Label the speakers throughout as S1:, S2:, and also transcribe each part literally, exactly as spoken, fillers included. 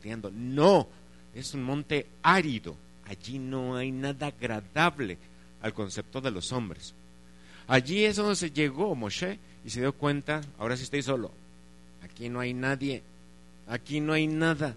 S1: escamoteando. No, es un monte árido. Allí no hay nada agradable al concepto de los hombres. Allí es donde se llegó Moshe y se dio cuenta, ahora sí estoy solo. Aquí no hay nadie, aquí no hay nada.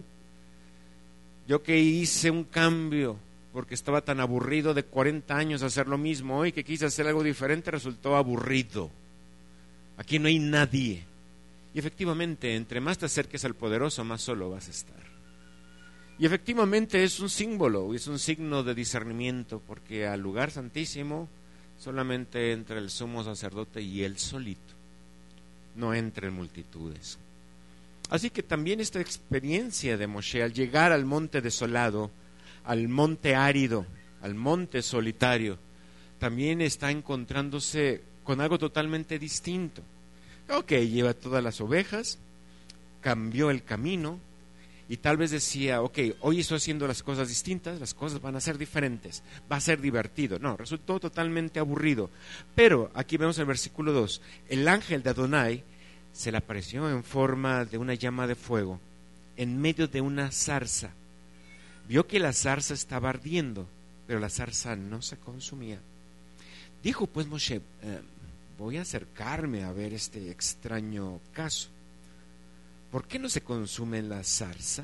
S1: Yo que hice un cambio porque estaba tan aburrido de cuarenta años hacer lo mismo, hoy que quise hacer algo diferente resultó aburrido. Aquí no hay nadie. Y efectivamente, entre más te acerques al poderoso, más solo vas a estar. Y efectivamente es un símbolo, es un signo de discernimiento, porque al lugar santísimo solamente entra el sumo sacerdote y él solito, no entra en multitudes. Así que también esta experiencia de Moshe al llegar al monte desolado, al monte árido, al monte solitario, también está encontrándose con algo totalmente distinto. Ok, lleva todas las ovejas, cambió el camino y tal vez decía, ok, hoy estoy haciendo las cosas distintas, las cosas van a ser diferentes, va a ser divertido. No, resultó totalmente aburrido. Pero aquí vemos el versículo dos, el ángel de Adonai se le apareció en forma de una llama de fuego en medio de una zarza. Vio que la zarza estaba ardiendo, pero la zarza no se consumía. Dijo pues Moshe, eh, voy a acercarme a ver este extraño caso. ¿Por qué no se consume la zarza?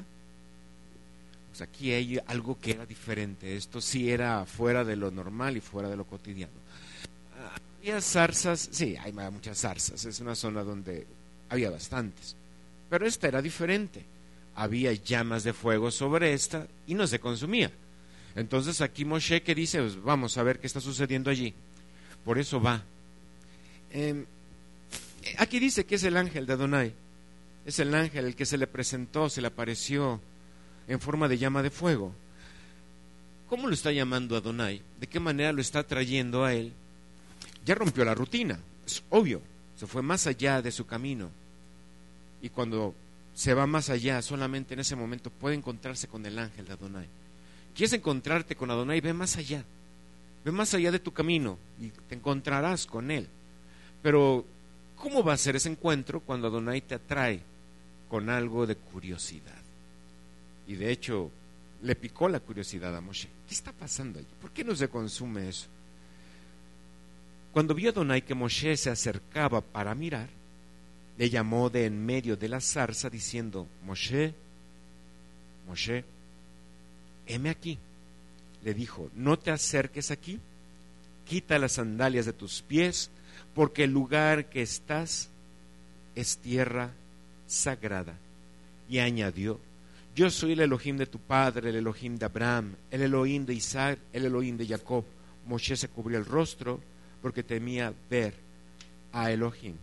S1: Pues aquí hay algo que era diferente. Esto sí era fuera de lo normal y fuera de lo cotidiano. Había zarzas, sí, hay muchas zarzas. Es una zona donde había bastantes. Pero esta era diferente. Había llamas de fuego sobre esta y no se consumía. Entonces aquí Moshe que dice, pues vamos a ver qué está sucediendo allí. Por eso va. Eh, aquí dice que es el ángel de Adonai. Es el ángel el que se le presentó, se le apareció en forma de llama de fuego. ¿Cómo lo está llamando Adonai? ¿De qué manera lo está trayendo a él? Ya rompió la rutina, es obvio, se fue más allá de su camino. Y cuando se va más allá, solamente en ese momento puede encontrarse con el ángel de Adonai. ¿Quieres encontrarte con Adonai? Ve más allá, ve más allá de tu camino y te encontrarás con él. Pero, ¿cómo va a ser ese encuentro cuando Adonai te atrae con algo de curiosidad? Y de hecho, le picó la curiosidad a Moshe. ¿Qué está pasando allí? ¿Por qué no se consume eso? Cuando vio Adonai que Moshe se acercaba para mirar, le llamó de en medio de la zarza diciendo, Moshe, Moshe, heme aquí. Le dijo, no te acerques aquí, quita las sandalias de tus pies, porque el lugar que estás es tierra sagrada. Y añadió, yo soy el Elohim de tu padre, el Elohim de Abraham, el Elohim de Isaac, el Elohim de Jacob. Moshe se cubrió el rostro porque temía ver a Elohim.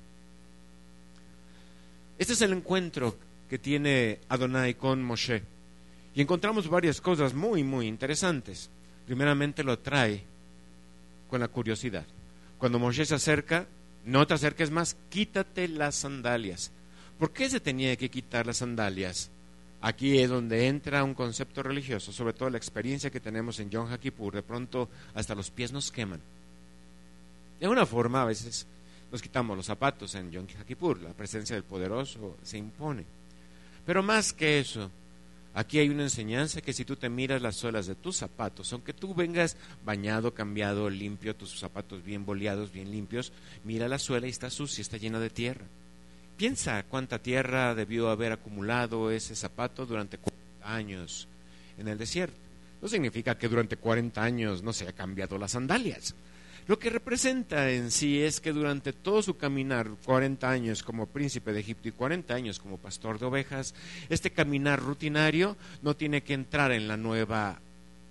S1: Este es el encuentro que tiene Adonai con Moshe. Y encontramos varias cosas muy, muy interesantes. Primeramente lo trae con la curiosidad. Cuando Moshe se acerca, no te acerques más, quítate las sandalias. ¿Por qué se tenía que quitar las sandalias? Aquí es donde entra un concepto religioso, sobre todo la experiencia que tenemos en Yom HaKippur. De pronto hasta los pies nos queman. De alguna forma a veces nos quitamos los zapatos en Yom HaKippur, la presencia del poderoso se impone. Pero más que eso, aquí hay una enseñanza que si tú te miras las suelas de tus zapatos, aunque tú vengas bañado, cambiado, limpio, tus zapatos bien boleados, bien limpios, mira la suela y está sucia, está llena de tierra. Piensa cuánta tierra debió haber acumulado ese zapato durante cuarenta años en el desierto. No significa que durante cuarenta años no se haya cambiado las sandalias. Lo que representa en sí es que durante todo su caminar, cuarenta años como príncipe de Egipto y cuarenta años como pastor de ovejas, este caminar rutinario no tiene que entrar en la nueva,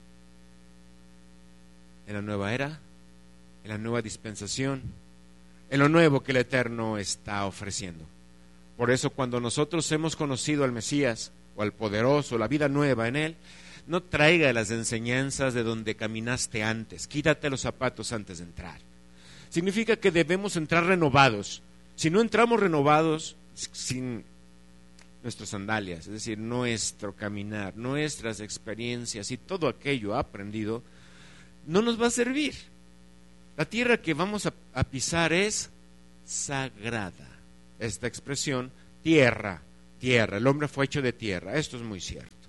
S1: en la nueva era, en la nueva dispensación, en lo nuevo que el Eterno está ofreciendo. Por eso cuando nosotros hemos conocido al Mesías o al poderoso, la vida nueva en él, no traiga las enseñanzas de donde caminaste antes. Quítate los zapatos antes de entrar. Significa que debemos entrar renovados. Si no entramos renovados, sin nuestras sandalias, es decir, nuestro caminar, nuestras experiencias y todo aquello aprendido, no nos va a servir. La tierra que vamos a, a pisar es sagrada. Esta expresión, tierra, tierra, el hombre fue hecho de tierra, esto es muy cierto.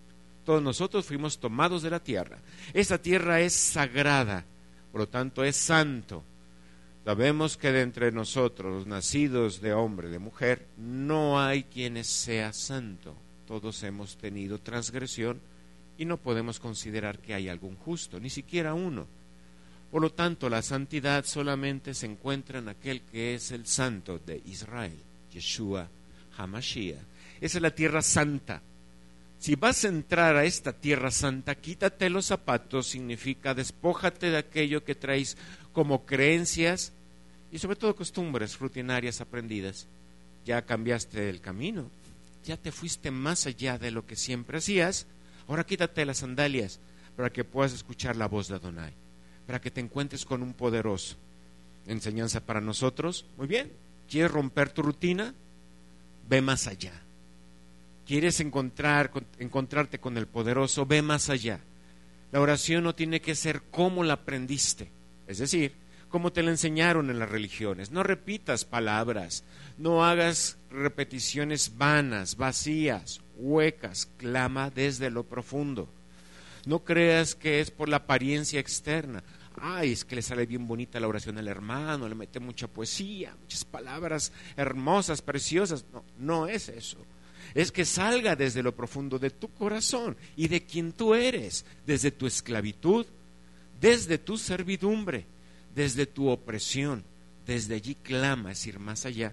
S1: todos nosotros fuimos tomados de la tierra. Esta tierra es sagrada, por lo tanto es santo. Sabemos que de entre nosotros, los nacidos de hombre, de mujer, no hay quien sea santo. Todos hemos tenido transgresión y no podemos considerar que hay algún justo, ni siquiera uno. Por lo tanto, la santidad solamente se encuentra en aquel que es el santo de Israel, Yeshua HaMashiach. Esa es la tierra santa. Si vas a entrar a esta tierra santa, quítate los zapatos, significa despójate de aquello que traes como creencias y sobre todo costumbres rutinarias aprendidas. Ya cambiaste el camino, ya te fuiste más allá de lo que siempre hacías. Ahora quítate las sandalias para que puedas escuchar la voz de Adonai, para que te encuentres con un poderoso. Enseñanza para nosotros. Muy bien, ¿quieres romper tu rutina? Ve más allá. ¿Quieres encontrar, encontrarte con el poderoso? Ve más allá. La oración no tiene que ser como la aprendiste, es decir, como te la enseñaron en las religiones. No repitas palabras, no hagas repeticiones vanas, vacías, huecas. Clama desde lo profundo. No creas que es por la apariencia externa. Ay, es que le sale bien bonita la oración al hermano, le mete mucha poesía, muchas palabras hermosas, preciosas. No, no es eso. Es que salga desde lo profundo de tu corazón y de quien tú eres, desde tu esclavitud, desde tu servidumbre, desde tu opresión. Desde allí clama, es ir más allá.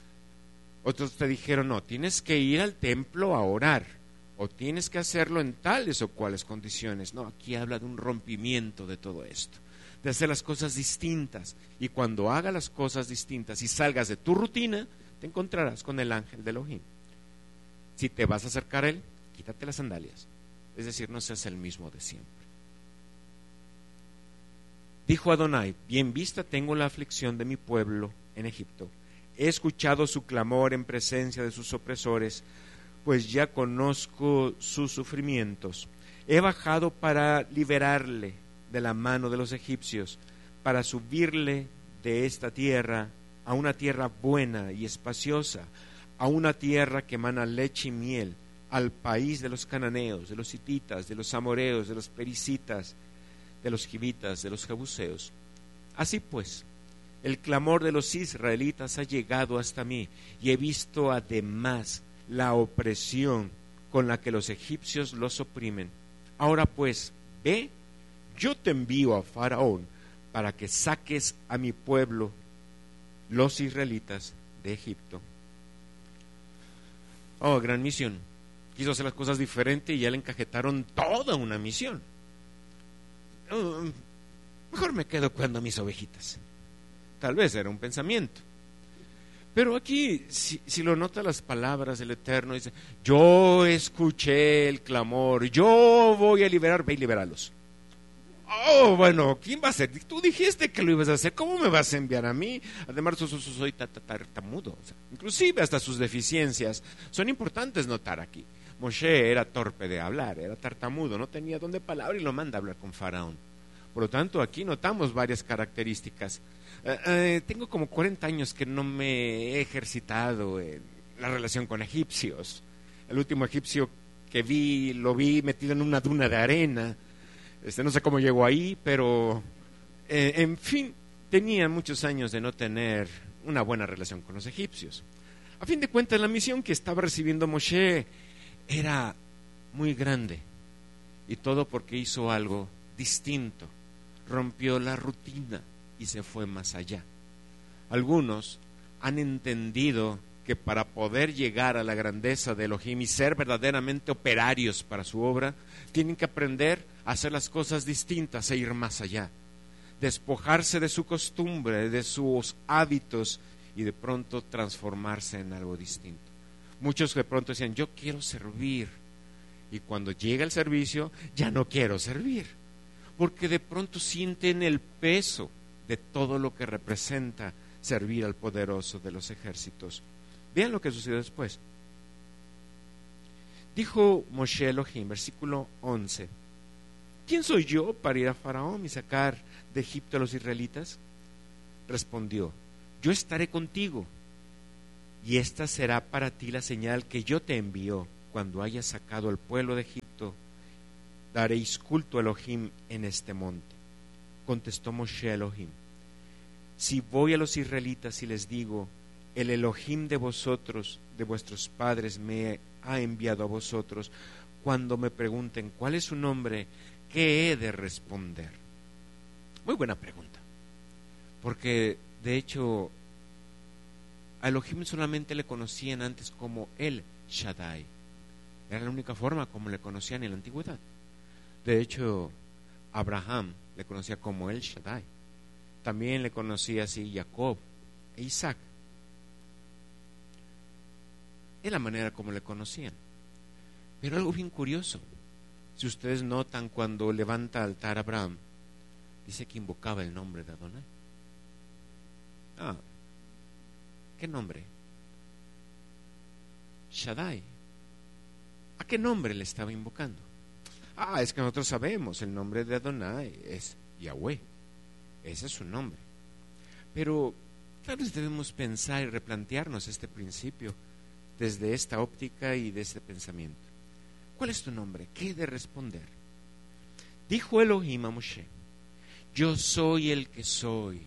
S1: Otros te dijeron, no, tienes que ir al templo a orar, o tienes que hacerlo en tales o cuales condiciones. No, aquí habla de un rompimiento de todo esto, de hacer las cosas distintas. Y cuando hagas las cosas distintas y salgas de tu rutina, te encontrarás con el ángel de Elohim. Si te vas a acercar a él, quítate las sandalias, es decir, no seas el mismo de siempre. Dijo Adonai, bien vista tengo la aflicción de mi pueblo en Egipto. He escuchado su clamor en presencia de sus opresores, pues ya conozco sus sufrimientos. He bajado para liberarle de la mano de los egipcios, para subirle de esta tierra a una tierra buena y espaciosa, a una tierra que emana leche y miel, al país de los cananeos, de los hititas, de los amoreos, de los perisitas, de los givitas, de los jebuseos. Así pues, el clamor de los israelitas ha llegado hasta mí, y he visto además la opresión con la que los egipcios los oprimen. Ahora pues, ve, yo te envío a Faraón para que saques a mi pueblo, los israelitas, de Egipto. Oh, gran misión. Quiso hacer las cosas diferente y ya le encajetaron toda una misión. Uh, mejor me quedo cuidando a mis ovejitas. Tal vez era un pensamiento. Pero aquí, si, si lo nota las palabras del Eterno, dice, yo escuché el clamor, yo voy a liberar, ve y libéralos. Oh, bueno, ¿quién va a ser? Tú dijiste que lo ibas a hacer, ¿cómo me vas a enviar a mí? Además, yo soy tartamudo, o sea, inclusive hasta sus deficiencias son importantes notar aquí. Moshe era torpe de hablar, era tartamudo, no tenía don de palabra y lo manda a hablar con Faraón. Por lo tanto, aquí notamos varias características. Eh, eh, tengo como cuarenta años que no me he ejercitado en la relación con egipcios. El último egipcio que vi, lo vi metido en una duna de arena. Este, no sé cómo llegó ahí, pero eh, en fin, tenía muchos años de no tener una buena relación con los egipcios. A fin de cuentas, la misión que estaba recibiendo Moshe era muy grande, y todo porque hizo algo distinto, rompió la rutina y se fue más allá. Algunos han entendido que para poder llegar a la grandeza de Elohim y ser verdaderamente operarios para su obra, tienen que aprender a hacer las cosas distintas e ir más allá, despojarse de su costumbre, de sus hábitos y de pronto transformarse en algo distinto. Muchos de pronto decían, yo quiero servir, y cuando llega el servicio, ya no quiero servir, porque de pronto sienten el peso de todo lo que representa servir al poderoso de los ejércitos. Vean lo que sucedió después. Dijo Moshe Elohim, versículo once, ¿quién soy yo para ir a Faraón y sacar de Egipto a los israelitas? Respondió, yo estaré contigo, y esta será para ti la señal que yo te envío cuando hayas sacado al pueblo de Egipto daréis culto a Elohim en este monte. Contestó Moshe a Elohim: si voy a los israelitas y les digo, el Elohim de vosotros, de vuestros padres, me ha enviado a vosotros, cuando me pregunten cuál es su nombre, ¿qué he de responder? Muy buena pregunta, porque de hecho a Elohim solamente le conocían antes como el Shaddai. Era la única forma como le conocían en la antigüedad. De hecho, Abraham le conocía como el Shaddai. También le conocía así Jacob e Isaac. Es la manera como le conocían. Pero algo bien curioso, si ustedes notan, cuando levanta altar Abraham, dice que invocaba el nombre de Adonai. Ah, ¿qué nombre? Shaddai. ¿A qué nombre le estaba invocando? Ah, es que nosotros sabemos, el nombre de Adonai es Yahweh. Ese es su nombre. Pero tal vez debemos pensar y replantearnos este principio desde esta óptica y de este pensamiento. ¿Cuál es tu nombre? ¿Qué he de responder? Dijo Elohim a Moshe: yo soy el que soy.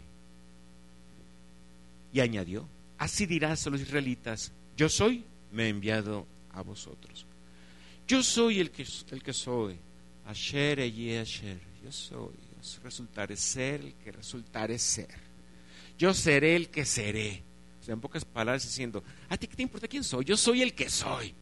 S1: Y añadió: así dirás a los israelitas, yo soy, me he enviado a vosotros. Yo soy el que, el que soy. Asher eye asher. Yo soy. Yo resultaré ser el que resultaré ser. Yo seré el que seré. O sea, en pocas palabras diciendo, ¿a ti qué te importa quién soy? Yo soy el que soy.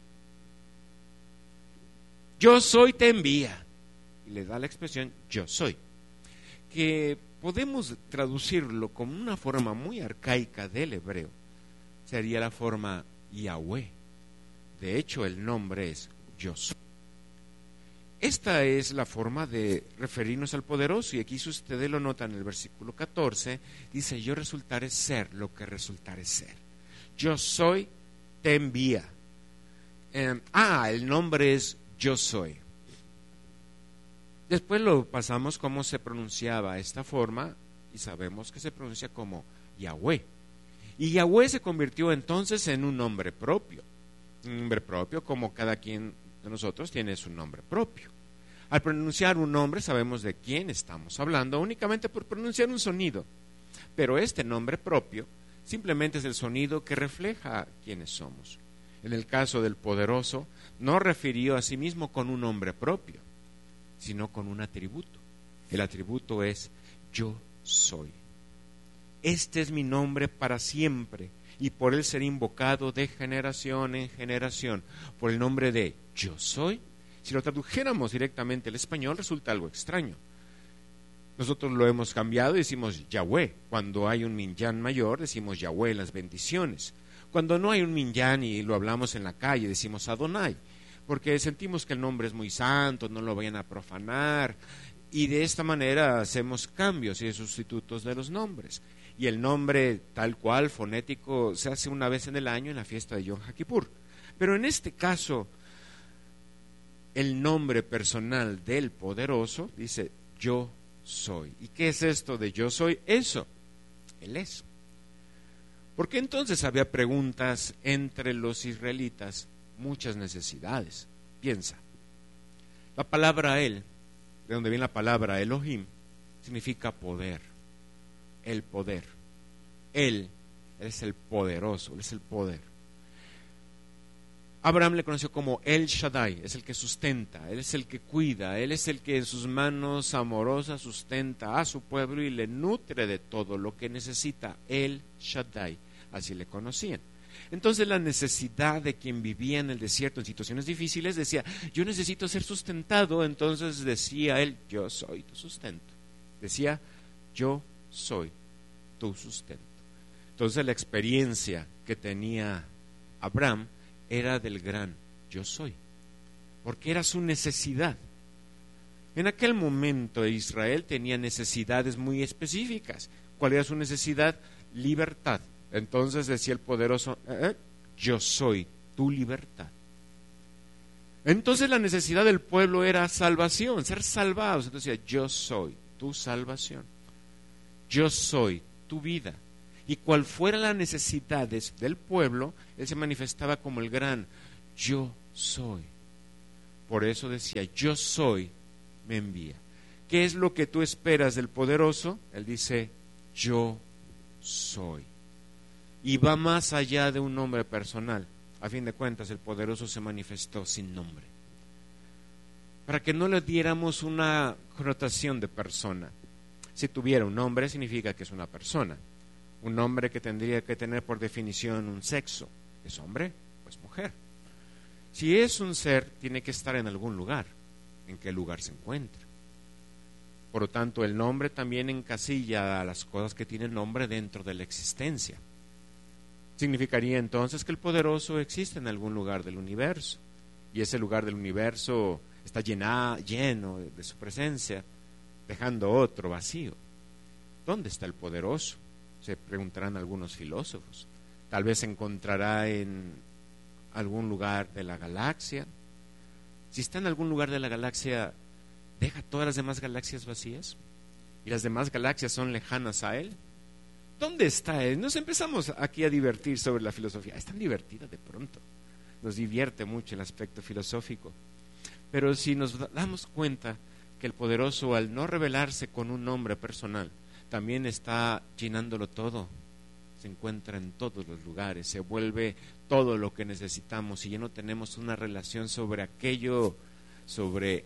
S1: Yo soy te envía. Y le da la expresión yo soy, que podemos traducirlo como una forma muy arcaica del hebreo. Sería la forma Yahweh. De hecho, el nombre es yo soy. Esta es la forma de referirnos al poderoso, y aquí, si ustedes lo notan en el versículo catorce, dice: yo resultaré ser lo que resultaré ser. Yo soy te envía. Eh, ah, el nombre es yo soy. Después lo pasamos cómo se pronunciaba esta forma, y sabemos que se pronuncia como Yahweh. Y Yahweh se convirtió entonces en un nombre propio. Un nombre propio, como cada quien de nosotros tiene su nombre propio. Al pronunciar un nombre sabemos de quién estamos hablando únicamente por pronunciar un sonido. Pero este nombre propio simplemente es el sonido que refleja quiénes somos. En el caso del poderoso, no refirió a sí mismo con un nombre propio, sino con un atributo. El atributo es yo soy. Este es mi nombre para siempre, y por él seré invocado de generación en generación. Por el nombre de yo soy, si lo tradujéramos directamente al español, resulta algo extraño. Nosotros lo hemos cambiado y decimos Yahweh. Cuando hay un minyan mayor, decimos Yahweh en las bendiciones. Cuando no hay un minyan y lo hablamos en la calle, decimos Adonai, porque sentimos que el nombre es muy santo, no lo vayan a profanar, y de esta manera hacemos cambios y sustitutos de los nombres. Y el nombre tal cual, fonético, se hace una vez en el año en la fiesta de Yom HaKippur. Pero en este caso, el nombre personal del poderoso dice yo soy. ¿Y qué es esto de yo soy? Eso, Él es. Porque entonces había preguntas entre los israelitas, muchas necesidades. Piensa, la palabra Él, de donde viene la palabra Elohim, significa poder, el poder. Él, Él es el poderoso, Él es el poder. Abraham le conoció como El Shaddai, es el que sustenta, Él es el que cuida, Él es el que en sus manos amorosas sustenta a su pueblo y le nutre de todo lo que necesita. El Shaddai, así le conocían. Entonces la necesidad de quien vivía en el desierto en situaciones difíciles decía, yo necesito ser sustentado. Entonces decía él, yo soy tu sustento. Decía, yo soy tu sustento. Entonces la experiencia que tenía Abraham era del gran yo soy, porque era su necesidad. En aquel momento Israel tenía necesidades muy específicas. ¿Cuál era su necesidad? Libertad. Entonces decía el poderoso, eh, yo soy tu libertad. Entonces la necesidad del pueblo era salvación, ser salvados. Entonces decía, yo soy tu salvación, yo soy tu vida. Y cual fuera la necesidad del pueblo, él se manifestaba como el gran yo soy. Por eso decía, yo soy me envía. ¿Qué es lo que tú esperas del poderoso? Él dice, yo soy. Y va más allá de un nombre personal. A fin de cuentas, el poderoso se manifestó sin nombre, para que no le diéramos una connotación de persona. Si tuviera un nombre, significa que es una persona. Un nombre que tendría que tener por definición un sexo. ¿Es hombre? Pues mujer. Si es un ser, tiene que estar en algún lugar. ¿En qué lugar se encuentra? Por lo tanto, el nombre también encasilla a las cosas que tienen nombre dentro de la existencia. Significaría entonces que el poderoso existe en algún lugar del universo, y ese lugar del universo está llena, lleno de su presencia, dejando otro vacío. ¿Dónde está el poderoso? Se preguntarán algunos filósofos. Tal vez se encontrará en algún lugar de la galaxia. Si está en algún lugar de la galaxia, ¿deja todas las demás galaxias vacías? ¿Y las demás galaxias son lejanas a él? ¿Dónde está él? Nos empezamos aquí a divertir sobre la filosofía. Es tan divertida de pronto. Nos divierte mucho el aspecto filosófico. Pero si nos damos cuenta que el poderoso, al no revelarse con un nombre personal, también está llenándolo todo. Se encuentra en todos los lugares, se vuelve todo lo que necesitamos, y ya no tenemos una relación sobre aquello, sobre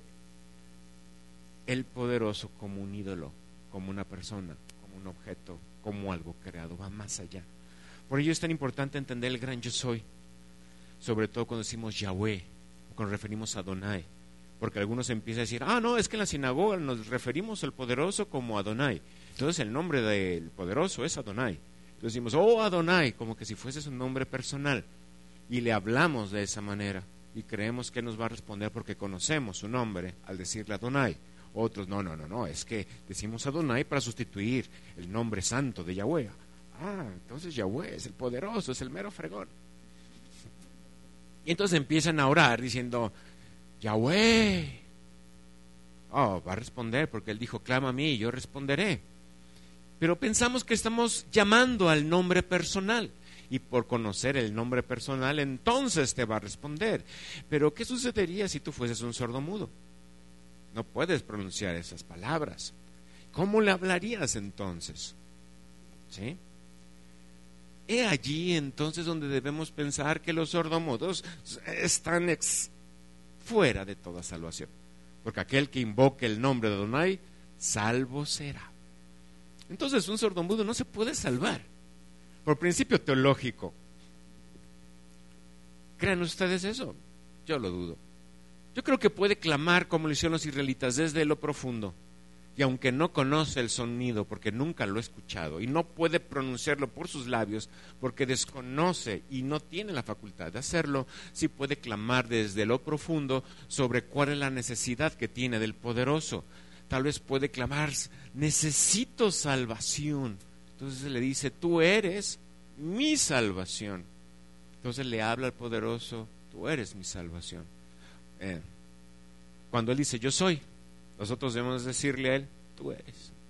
S1: el poderoso como un ídolo, como una persona, como un objeto, como algo creado. Va más allá. Por ello es tan importante entender el gran yo soy, sobre todo cuando decimos Yahweh, o cuando referimos a Adonai, porque algunos empiezan a decir, ah, no, es que en la sinagoga nos referimos al poderoso como Adonai. Entonces el nombre del poderoso es Adonai. Entonces decimos, oh Adonai, como que si fuese su nombre personal, y le hablamos de esa manera, y creemos que nos va a responder porque conocemos su nombre al decirle Adonai. Otros, no, no, no, no, es que decimos Adonai para sustituir el nombre santo de Yahweh. Ah, entonces Yahweh es el poderoso, es el mero fregón. Y entonces empiezan a orar diciendo, Yahweh. Oh, va a responder porque él dijo, clama a mí y yo responderé. Pero pensamos que estamos llamando al nombre personal, y por conocer el nombre personal entonces te va a responder. Pero ¿qué sucedería si tú fueses un sordomudo? No puedes pronunciar esas palabras. ¿Cómo le hablarías entonces? ¿Sí? He allí entonces donde debemos pensar que los sordomudos están ex fuera de toda salvación, porque aquel que invoque el nombre de Adonai, salvo será. Entonces un sordomudo no se puede salvar por principio teológico. ¿Creen ustedes eso? Yo lo dudo. Yo creo que puede clamar como lo hicieron los israelitas desde lo profundo, y aunque no conoce el sonido porque nunca lo ha escuchado y no puede pronunciarlo por sus labios porque desconoce y no tiene la facultad de hacerlo, sí puede clamar desde lo profundo sobre cuál es la necesidad que tiene del poderoso. Tal vez puede clamar, necesito salvación. Entonces le dice, tú eres mi salvación. Entonces le habla al poderoso, tú eres mi salvación. Eh, cuando él dice, yo soy, nosotros debemos decirle a él, tú eres.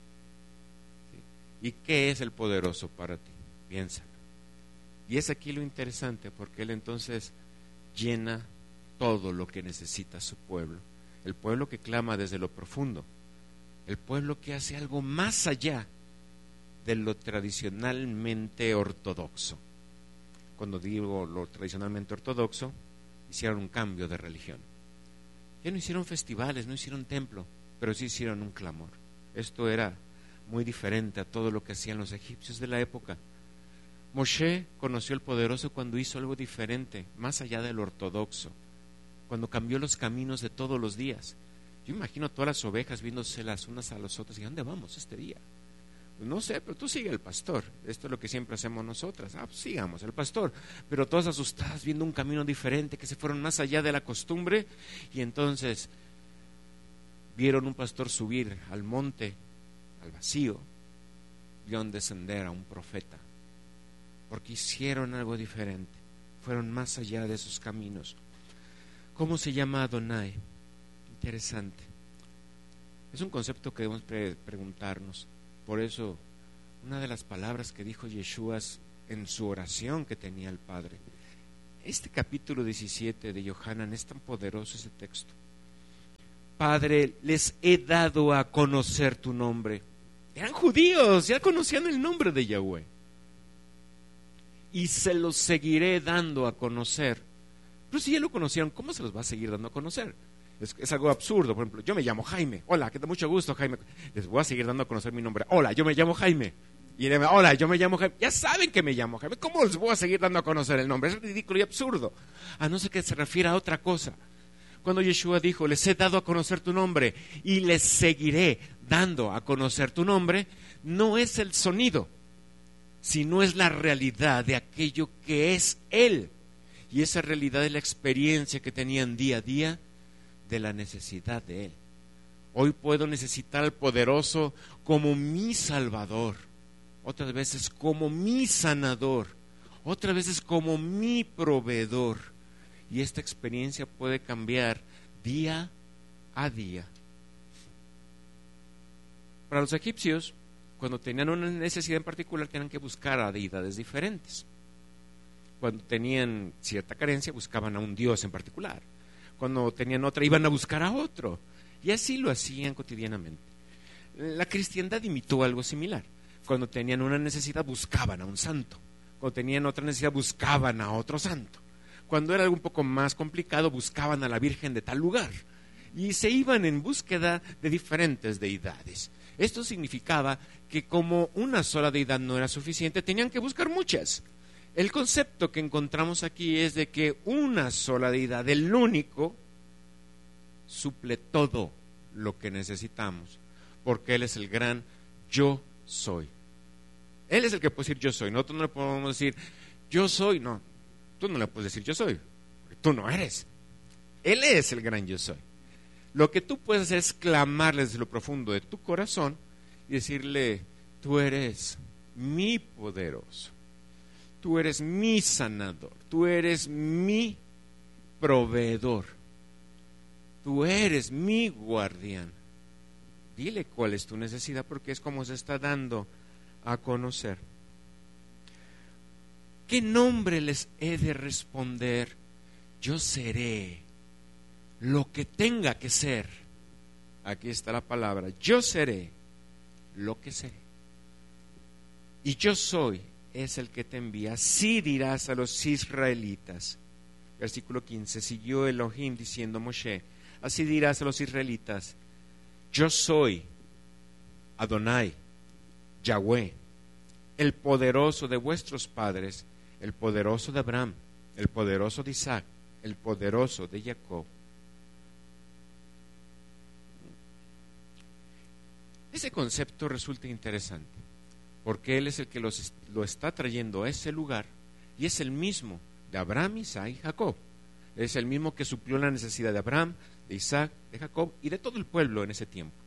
S1: ¿Sí? ¿Y qué es el poderoso para ti? Piénsalo. Y es aquí lo interesante, porque él entonces llena todo lo que necesita su pueblo. El pueblo que clama desde lo profundo. El pueblo que hace algo más allá de lo tradicionalmente ortodoxo. Cuando digo lo tradicionalmente ortodoxo, hicieron un cambio de religión. Ya no hicieron festivales, no hicieron templo, pero sí hicieron un clamor. Esto era muy diferente a todo lo que hacían los egipcios de la época. Moshe conoció al poderoso cuando hizo algo diferente, más allá del ortodoxo, cuando cambió los caminos de todos los días. Yo imagino todas las ovejas viéndose las unas a las otras y ¿a dónde vamos este día? Pues no sé, pero tú sigue el pastor. Esto es lo que siempre hacemos nosotras. Ah, pues sigamos el pastor. Pero todas asustadas viendo un camino diferente, que se fueron más allá de la costumbre, y entonces vieron un pastor subir al monte, al vacío, vieron descender a un profeta, porque hicieron algo diferente, fueron más allá de esos caminos. ¿Cómo se llama Adonai? Interesante. Es un concepto que debemos pre- preguntarnos. Por eso, una de las palabras que dijo Yeshua en su oración que tenía el Padre. Este capítulo diecisiete de Yohanan es tan poderoso ese texto. Padre, les he dado a conocer tu nombre. Eran judíos, ya conocían el nombre de Yahweh. Y se los seguiré dando a conocer. Pero si ya lo conocieron, ¿cómo se los va a seguir dando a conocer? Es, es algo absurdo. Por ejemplo, yo me llamo Jaime. Hola, que da mucho gusto, Jaime. Les voy a seguir dando a conocer mi nombre. Hola, yo me llamo Jaime. Y de, hola, yo me llamo Jaime. Ya saben que me llamo Jaime. ¿Cómo les voy a seguir dando a conocer el nombre? Es ridículo y absurdo. A no ser que se refiera a otra cosa. Cuando Yeshua dijo, les he dado a conocer tu nombre y les seguiré dando a conocer tu nombre, no es el sonido, sino es la realidad de aquello que es Él. Y esa realidad es la experiencia que tenían día a día de la necesidad de Él. Hoy puedo necesitar al poderoso como mi Salvador, otras veces como mi sanador, otras veces como mi proveedor. Y esta experiencia puede cambiar día a día. Para los egipcios, cuando tenían una necesidad en particular, tenían que buscar a deidades diferentes. Cuando tenían cierta carencia, buscaban a un dios en particular. Cuando tenían otra, iban a buscar a otro. Y así lo hacían cotidianamente. La cristiandad imitó algo similar. Cuando tenían una necesidad, buscaban a un santo. Cuando tenían otra necesidad, buscaban a otro santo. Cuando era algo un poco más complicado, buscaban a la Virgen de tal lugar. Y se iban en búsqueda de diferentes deidades. Esto significaba que como una sola deidad no era suficiente, tenían que buscar muchas. El concepto que encontramos aquí es de que una sola deidad, el único, suple todo lo que necesitamos, porque Él es el gran yo soy. Él es el que puede decir yo soy. Nosotros no le podemos decir yo soy, no. Tú no le puedes decir yo soy, porque tú no eres. Él es el gran yo soy. Lo que tú puedes hacer es clamarle desde lo profundo de tu corazón y decirle, tú eres mi poderoso, tú eres mi sanador, tú eres mi proveedor, tú eres mi guardián. Dile cuál es tu necesidad, porque es como se está dando a conocer. ¿Qué nombre les he de responder? Yo seré lo que tenga que ser. Aquí está la palabra. Yo seré lo que seré. Y yo soy es el que te envía. Así dirás a los israelitas. Versículo quince. Siguió Elohim diciendo a Moshe. Así dirás a los israelitas. Yo soy Adonai, Yahweh, el poderoso de vuestros padres, el poderoso de Abraham, el poderoso de Isaac, el poderoso de Jacob. Ese concepto resulta interesante, porque Él es el que los, lo está trayendo a ese lugar, y es el mismo de Abraham, Isaac y Jacob. Es el mismo que suplió la necesidad de Abraham, de Isaac, de Jacob y de todo el pueblo en ese tiempo.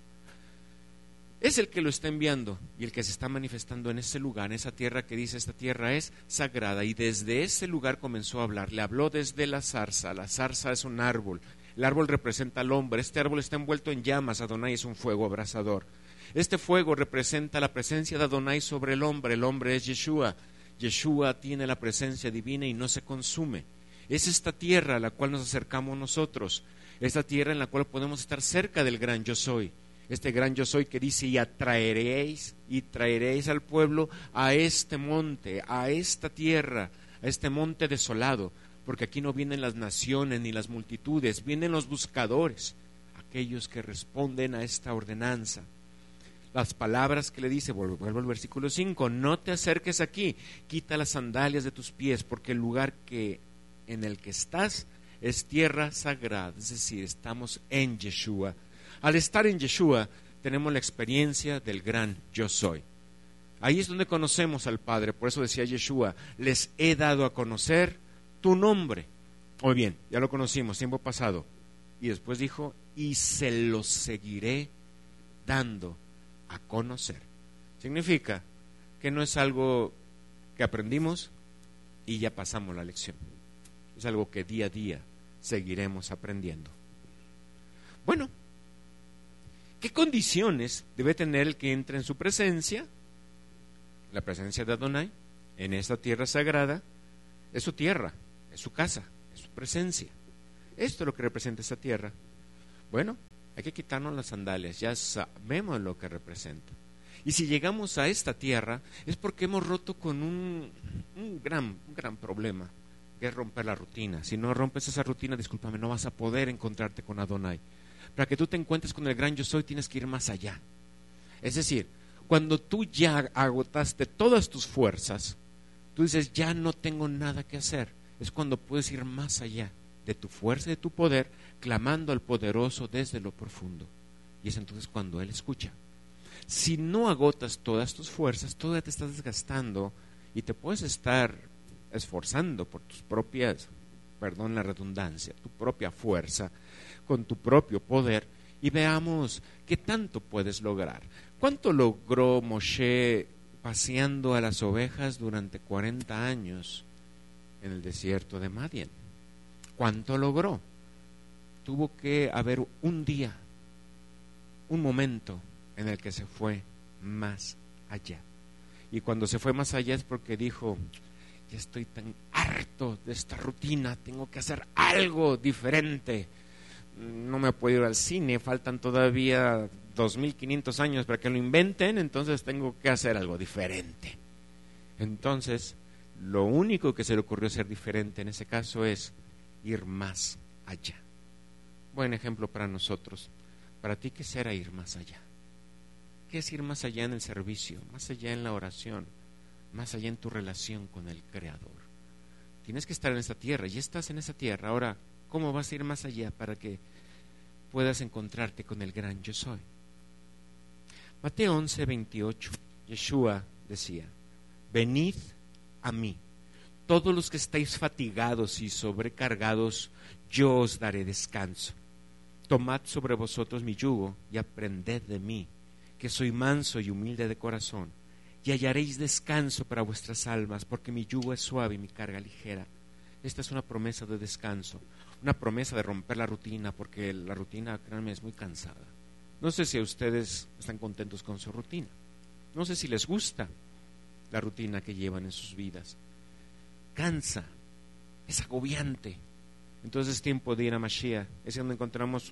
S1: Es el que lo está enviando y el que se está manifestando en ese lugar, en esa tierra que dice, esta tierra es sagrada. Y desde ese lugar comenzó a hablar. Le habló desde la zarza. La zarza es un árbol. El árbol representa al hombre. Este árbol está envuelto en llamas. Adonai es un fuego abrasador. Este fuego representa la presencia de Adonai sobre el hombre. El hombre es Yeshua. Yeshua tiene la presencia divina y no se consume. Es esta tierra a la cual nos acercamos nosotros. Esta tierra en la cual podemos estar cerca del gran yo soy. Este gran yo soy que dice, y atraeréis y traeréis al pueblo a este monte, a esta tierra, a este monte desolado, porque aquí no vienen las naciones ni las multitudes, vienen los buscadores, aquellos que responden a esta ordenanza. Las palabras que le dice, vuelvo al versículo cinco, no te acerques aquí, quita las sandalias de tus pies, porque el lugar que en el que estás es tierra sagrada, es decir, estamos en Yeshua. Al estar en Yeshua, tenemos la experiencia del gran yo soy. Ahí es donde conocemos al Padre. Por eso decía Yeshua, les he dado a conocer tu nombre. Muy bien, ya lo conocimos, tiempo pasado. Y después dijo, y se lo seguiré dando a conocer. Significa que no es algo que aprendimos y ya pasamos la lección. Es algo que día a día seguiremos aprendiendo. Bueno, ¿qué condiciones debe tener el que entre en su presencia? La presencia de Adonai, en esta tierra sagrada, es su tierra, es su casa, es su presencia. Esto es lo que representa esta tierra. Bueno, hay que quitarnos las sandalias, ya sabemos lo que representa. Y si llegamos a esta tierra es porque hemos roto con un, un, gran, un gran problema, que es romper la rutina. Si no rompes esa rutina, discúlpame, no vas a poder encontrarte con Adonai. Para que tú te encuentres con el gran yo soy, tienes que ir más allá. Es decir, cuando tú ya agotaste todas tus fuerzas, tú dices, ya no tengo nada que hacer. Es cuando puedes ir más allá de tu fuerza y de tu poder, clamando al poderoso desde lo profundo. Y es entonces cuando Él escucha. Si no agotas todas tus fuerzas, todavía te estás desgastando y te puedes estar esforzando por tus propias, perdón la redundancia, tu propia fuerza, con tu propio poder, y veamos qué tanto puedes lograr. ¿Cuánto logró Moshe paseando a las ovejas durante cuarenta años en el desierto de Madián? ¿Cuánto logró? Tuvo que haber un día, un momento en el que se fue más allá. Y cuando se fue más allá es porque dijo, ya estoy tan harto de esta rutina, tengo que hacer algo diferente. No me puedo ir al cine, faltan todavía dos mil quinientos años para que lo inventen, entonces tengo que hacer algo diferente. Entonces, lo único que se le ocurrió ser diferente en ese caso es ir más allá. Buen ejemplo para nosotros. Para ti, ¿qué será ir más allá? ¿Qué es ir más allá en el servicio, más allá en la oración, más allá en tu relación con el Creador? Tienes que estar en esta tierra, ya estás en esa tierra. Ahora, ¿cómo vas a ir más allá para que puedas encontrarte con el gran yo soy? Mateo once, veintiocho, Yeshua decía, venid a mí, todos los que estáis fatigados y sobrecargados, yo os daré descanso. Tomad sobre vosotros mi yugo y aprended de mí, que soy manso y humilde de corazón, y hallaréis descanso para vuestras almas, porque mi yugo es suave y mi carga ligera. Esta es una promesa de descanso, una promesa de romper la rutina, porque la rutina, créanme, es muy cansada. No sé si ustedes están contentos con su rutina, no sé si les gusta la rutina que llevan en sus vidas. Cansa, es agobiante. Entonces es tiempo de ir a Mashiach, es donde encontramos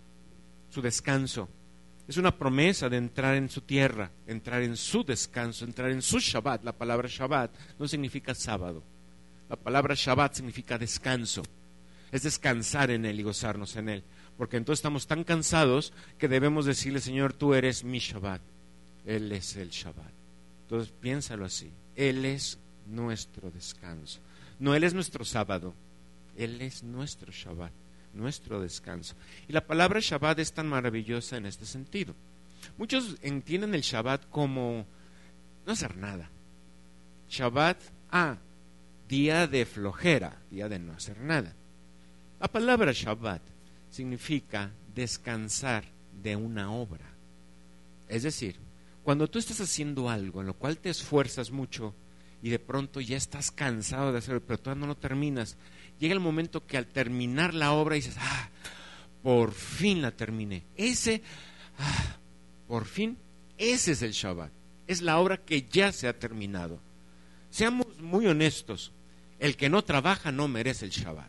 S1: su descanso. Es una promesa de entrar en su tierra, entrar en su descanso, entrar en su Shabbat. La palabra Shabbat no significa sábado. La palabra Shabbat significa descanso. Es descansar en Él y gozarnos en Él. Porque entonces estamos tan cansados que debemos decirle, Señor, tú eres mi Shabbat. Él es el Shabbat. Entonces piénsalo así. Él es nuestro descanso. No Él es nuestro sábado. Él es nuestro Shabbat, nuestro descanso. Y la palabra Shabbat es tan maravillosa en este sentido. Muchos entienden el Shabbat como no hacer nada. Shabbat, ah, día de flojera, día de no hacer nada. La palabra Shabbat significa descansar de una obra. Es decir, cuando tú estás haciendo algo en lo cual te esfuerzas mucho y de pronto ya estás cansado de hacerlo, pero todavía no lo terminas, llega el momento que al terminar la obra dices, ah, por fin la terminé. Ese, ah, por fin, ese es el Shabbat. Es la obra que ya se ha terminado. Seamos muy honestos, el que no trabaja no merece el Shabbat.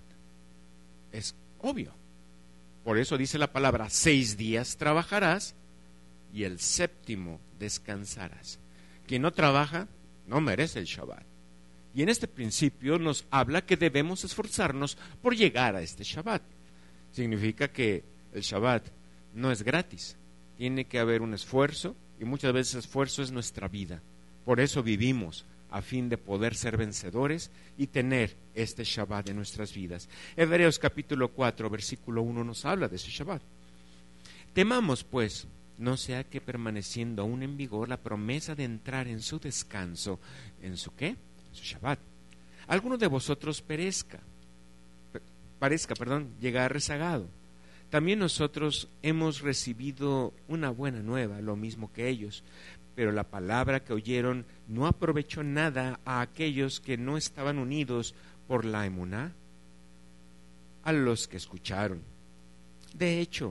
S1: Es obvio. Por eso dice la palabra, seis días trabajarás y el séptimo descansarás. Quien no trabaja no merece el Shabbat. Y en este principio nos habla que debemos esforzarnos por llegar a este Shabbat. Significa que el Shabbat no es gratis. Tiene que haber un esfuerzo y muchas veces el esfuerzo es nuestra vida. Por eso vivimos, a fin de poder ser vencedores y tener este Shabbat en nuestras vidas. Hebreos capítulo cuatro, versículo uno nos habla de ese Shabbat. Temamos pues, no sea que permaneciendo aún en vigor la promesa de entrar en su descanso, ¿en su qué? En su Shabbat. Alguno de vosotros perezca, parezca, perdón, llegar rezagado. También nosotros hemos recibido una buena nueva, lo mismo que ellos, pero la palabra que oyeron no aprovechó nada a aquellos que no estaban unidos por la emuná, a los que escucharon. De hecho,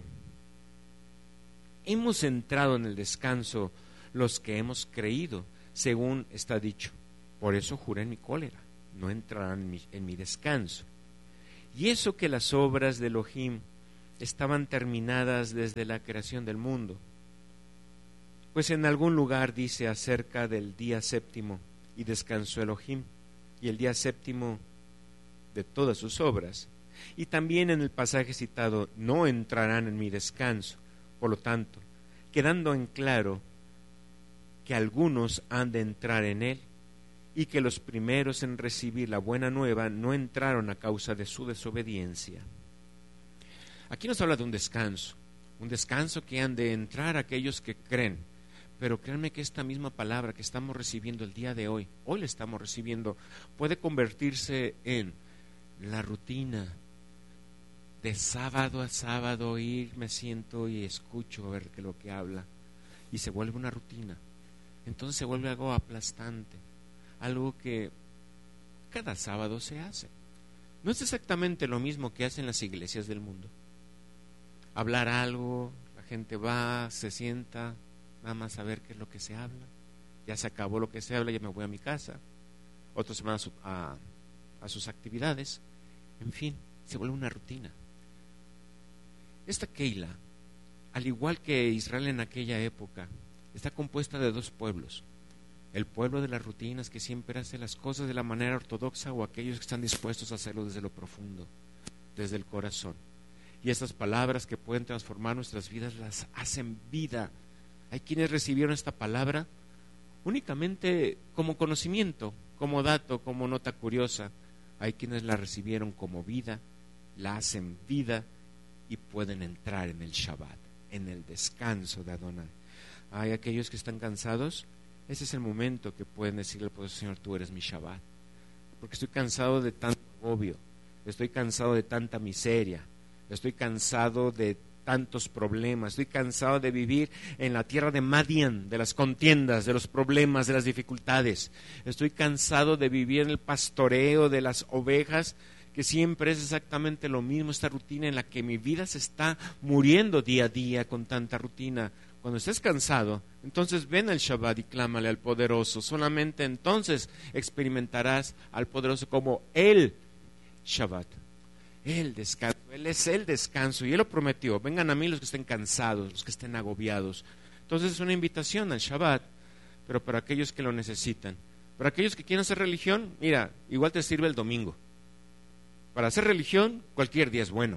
S1: hemos entrado en el descanso los que hemos creído, según está dicho. Por eso juré en mi cólera, no entrarán en mi, en mi descanso. Y eso que las obras de Elohim estaban terminadas desde la creación del mundo. Pues en algún lugar dice acerca del día séptimo, y descansó Elohim, y el día séptimo de todas sus obras. Y también en el pasaje citado, no entrarán en mi descanso. Por lo tanto, quedando en claro que algunos han de entrar en él, y que los primeros en recibir la buena nueva no entraron a causa de su desobediencia. Aquí nos habla de un descanso, un descanso que han de entrar aquellos que creen. Pero créanme que esta misma palabra que estamos recibiendo el día de hoy, hoy la estamos recibiendo, puede convertirse en la rutina de sábado a sábado, ir, me siento y escucho a ver que lo que habla, y se vuelve una rutina. Entonces se vuelve algo aplastante, algo que cada sábado se hace. No es exactamente lo mismo que hacen las iglesias del mundo. Hablar algo, la gente va, se sienta, nada más a ver qué es lo que se habla. Ya se acabó lo que se habla, ya me voy a mi casa. Otros se van a, su, a, a sus actividades. En fin, se vuelve una rutina. Esta Keilah, al igual que Israel en aquella época, está compuesta de dos pueblos. El pueblo de las rutinas, que siempre hace las cosas de la manera ortodoxa, o aquellos que están dispuestos a hacerlo desde lo profundo, desde el corazón. Y estas palabras que pueden transformar nuestras vidas las hacen vida. Hay quienes recibieron esta palabra únicamente como conocimiento, como dato, como nota curiosa. Hay quienes la recibieron como vida, la hacen vida y pueden entrar en el Shabbat, en el descanso de Adonai. Hay aquellos que están cansados. Ese es el momento que pueden decirle al poder, Señor, tú eres mi Shabbat, porque estoy cansado de tanto agobio, estoy cansado de tanta miseria, estoy cansado de tantos problemas, estoy cansado de vivir en la tierra de Madián, de las contiendas, de los problemas, de las dificultades. Estoy cansado de vivir en el pastoreo de las ovejas, que siempre es exactamente lo mismo, esta rutina en la que mi vida se está muriendo día a día con tanta rutina. Cuando estés cansado, entonces ven al Shabbat y clámale al poderoso. Solamente entonces experimentarás al poderoso como el Shabbat, el descanso. Él es el descanso y Él lo prometió. Vengan a mí los que estén cansados, los que estén agobiados. Entonces es una invitación al Shabbat, pero para aquellos que lo necesitan. Para aquellos que quieren hacer religión, mira, igual te sirve el domingo. Para hacer religión, cualquier día es bueno.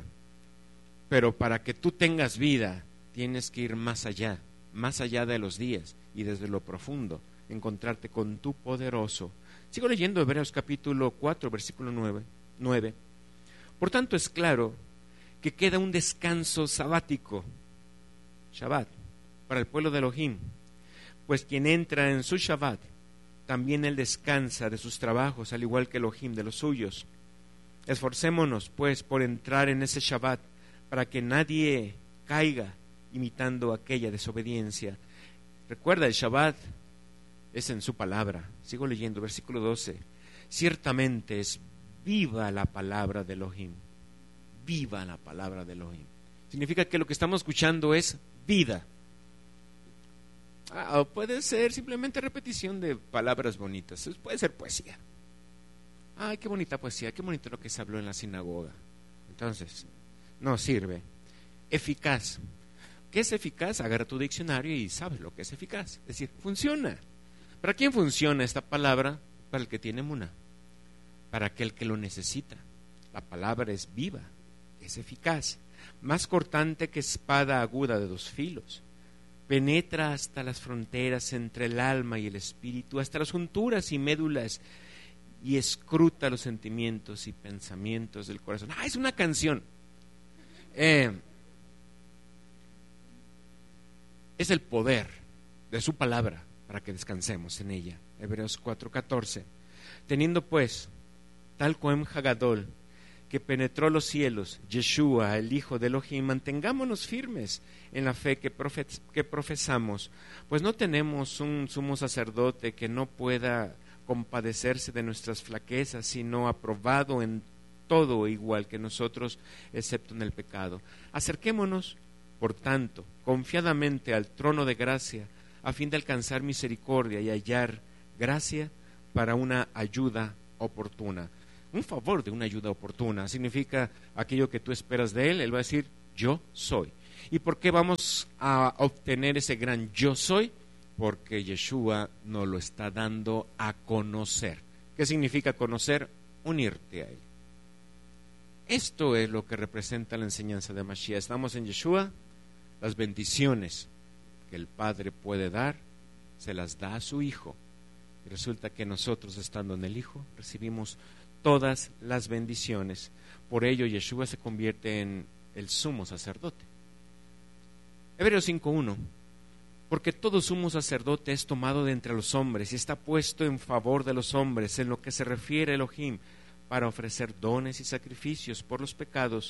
S1: Pero para que tú tengas vida, tienes que ir más allá, más allá de los días y desde lo profundo, encontrarte con tu poderoso. Sigo leyendo Hebreos capítulo cuatro, versículo nueve. Por tanto es claro que queda un descanso sabático, Shabbat, para el pueblo de Elohim, pues quien entra en su Shabbat, también él descansa de sus trabajos, al igual que Elohim de los suyos. Esforcémonos, pues, por entrar en ese Shabbat, para que nadie caiga imitando aquella desobediencia. Recuerda, el Shabbat es en su palabra. Sigo leyendo, versículo doce. Ciertamente es viva la palabra de Elohim. Viva la palabra de Elohim. Significa que lo que estamos escuchando es vida. Ah, o puede ser simplemente repetición de palabras bonitas. Puede ser poesía. Ay, qué bonita poesía, qué bonito lo que se habló en la sinagoga. Entonces, no sirve. Eficaz. ¿Qué es eficaz? Agarra tu diccionario y sabes lo que es eficaz. Es decir, funciona. ¿Para quién funciona esta palabra? Para el que tiene muna. Para aquel que lo necesita. La palabra es viva, es eficaz. Más cortante que espada aguda de dos filos. Penetra hasta las fronteras entre el alma y el espíritu, hasta las junturas y médulas, y escruta los sentimientos y pensamientos del corazón. Ah, es una canción. Eh, es el poder de su palabra para que descansemos en ella. Hebreos cuatro catorce. Teniendo pues tal Cohen Hagadol que penetró los cielos, Yeshua, el Hijo de Elohim, mantengámonos firmes en la fe que, profes, que profesamos, pues no tenemos un sumo sacerdote que no pueda compadecerse de nuestras flaquezas, sino aprobado en todo igual que nosotros, excepto en el pecado. Acerquémonos, por tanto, confiadamente al trono de gracia, a fin de alcanzar misericordia y hallar gracia para una ayuda oportuna. Un favor de una ayuda oportuna significa aquello que tú esperas de Él. Él va a decir, yo soy. ¿Y por qué vamos a obtener ese gran yo soy? Porque Yeshua nos lo está dando a conocer. ¿Qué significa conocer? Unirte a Él. Esto es lo que representa la enseñanza de Mashiach. Estamos en Yeshua, las bendiciones que el Padre puede dar, se las da a su Hijo. Y resulta que nosotros, estando en el Hijo, recibimos todas las bendiciones. Por ello, Yeshua se convierte en el sumo sacerdote. Hebreos cinco uno. Porque todo sumo sacerdote es tomado de entre los hombres y está puesto en favor de los hombres en lo que se refiere a Elohim, para ofrecer dones y sacrificios por los pecados,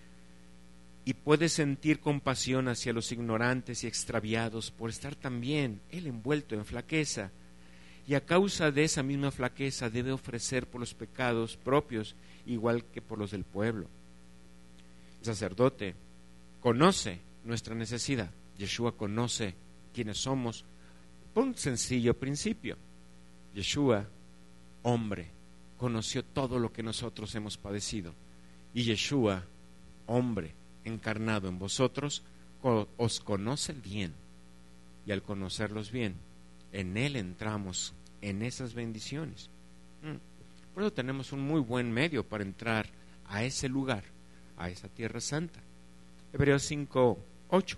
S1: y puede sentir compasión hacia los ignorantes y extraviados por estar también él envuelto en flaqueza, y a causa de esa misma flaqueza debe ofrecer por los pecados propios igual que por los del pueblo. El sacerdote conoce nuestra necesidad. Yeshua conoce quiénes somos por un sencillo principio. Yeshua, hombre, conoció todo lo que nosotros hemos padecido, y Yeshua, hombre encarnado en vosotros, os conoce bien, y al conocerlos bien, en Él entramos en esas bendiciones. Por eso tenemos un muy buen medio para entrar a ese lugar, a esa tierra santa. Hebreos cinco ocho.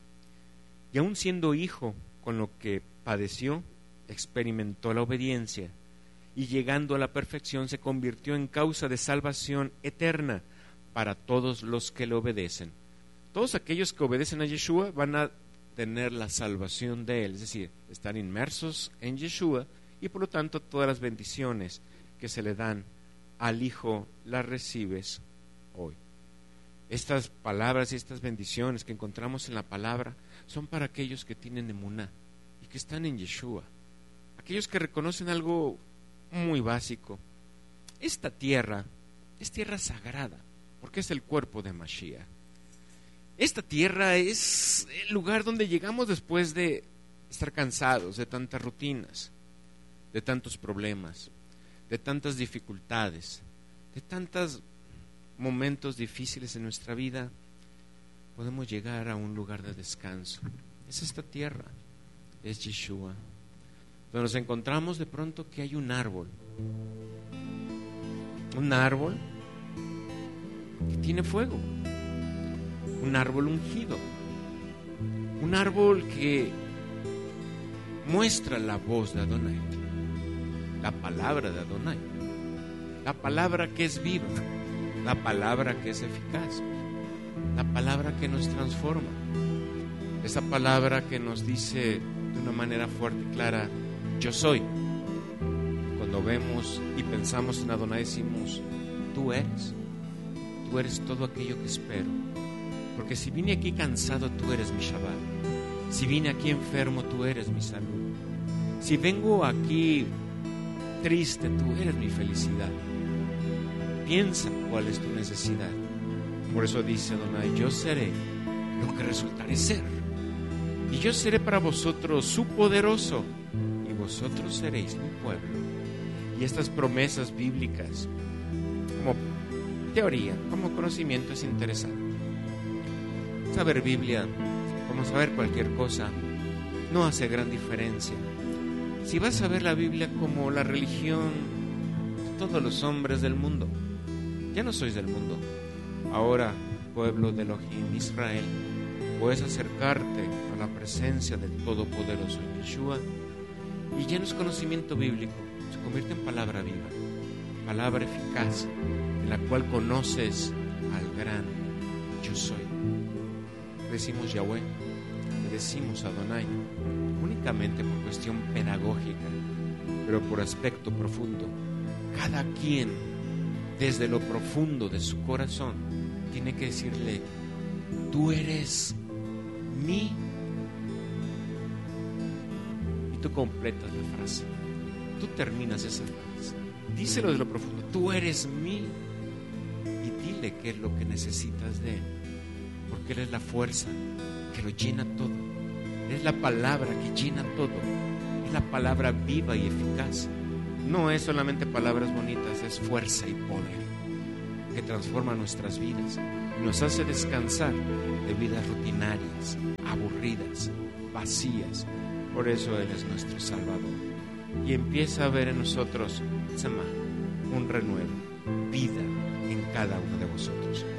S1: Y aun siendo hijo, con lo que padeció, experimentó la obediencia, y llegando a la perfección se convirtió en causa de salvación eterna para todos los que le obedecen. Todos aquellos que obedecen a Yeshua van a tener la salvación de Él, es decir, están inmersos en Yeshua, y por lo tanto todas las bendiciones que se le dan al Hijo las recibes hoy. Estas palabras y estas bendiciones que encontramos en la palabra son para aquellos que tienen emuná y que están en Yeshua, aquellos que reconocen algo muy básico. Esta tierra es tierra sagrada porque es el cuerpo de Mashiach. Esta tierra es el lugar donde llegamos después de estar cansados de tantas rutinas, de tantos problemas, de tantas dificultades, de tantos momentos difíciles en nuestra vida. Podemos llegar a un lugar de descanso. Es esta tierra, es Yeshua. Donde nos encontramos de pronto que hay un árbol, un árbol que tiene fuego, un árbol ungido, un árbol que muestra la voz de Adonai, la palabra de Adonai, la palabra que es viva, la palabra que es eficaz, la palabra que nos transforma, esa palabra que nos dice de una manera fuerte y clara: yo soy. Cuando vemos y pensamos en Adonai decimos: tú eres, tú eres todo aquello que espero. Porque si vine aquí cansado, tú eres mi Shabbat. Si vine aquí enfermo, tú eres mi salud. Si vengo aquí triste, tú eres mi felicidad. Piensa cuál es tu necesidad. Por eso dice Adonai: yo seré lo que resultaré ser, y yo seré para vosotros su poderoso, y vosotros seréis mi pueblo. Y estas promesas bíblicas, como teoría, como conocimiento, es interesante. Saber Biblia, como saber cualquier cosa, no hace gran diferencia. Si vas a ver la Biblia como la religión de todos los hombres del mundo, ya no sois del mundo. Ahora, pueblo de Elohim, Israel, puedes acercarte a la presencia del Todopoderoso Yeshua, y ya no es conocimiento bíblico, se convierte en palabra viva, palabra eficaz, en la cual conoces al gran yo soy. Le decimos Yahweh, le decimos Adonai, únicamente por cuestión pedagógica, pero por aspecto profundo. Cada quien, desde lo profundo de su corazón, tiene que decirle: tú eres mi. Y tú completas la frase, tú terminas esa frase, díselo de lo profundo: tú eres mi. Y dile qué es lo que necesitas de Él, porque Él es la fuerza que lo llena todo, es la palabra que llena todo, es la palabra viva y eficaz. No es solamente palabras bonitas, es fuerza y poder que transforma nuestras vidas. y nos hace descansar de vidas rutinarias, aburridas, vacías. Por eso Él es nuestro Salvador. Y empieza a ver en nosotros, Sama, un renuevo, vida en cada uno de vosotros.